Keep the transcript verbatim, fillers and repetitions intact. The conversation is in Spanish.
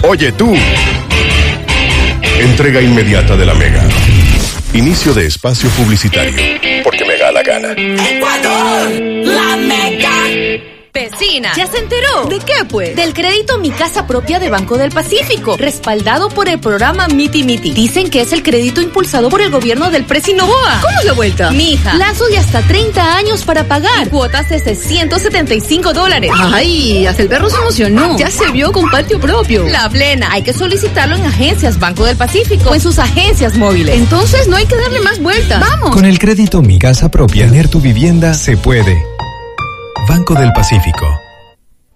Oye tú. Entrega inmediata de la Mega. Inicio de espacio publicitario. Porque me da la gana. ¡Ecuador! ¡La Mega! Vecina, ¿ya se enteró? ¿De qué, pues? Del crédito Mi Casa Propia de Banco del Pacífico, respaldado por el programa Miti Miti. Dicen que es el crédito impulsado por el gobierno del Presi Noboa. ¿Cómo es la vuelta? Mija, plazo de hasta treinta años para pagar. Cuotas de seiscientos setenta y cinco dólares. Ay, hasta el perro se emocionó. Ya se vio con patio propio. La plena. Hay que solicitarlo en agencias Banco del Pacífico o en sus agencias móviles. Entonces no hay que darle más vueltas. ¡Vamos! Con el crédito Mi Casa Propia, tener tu vivienda se puede. Banco del Pacífico.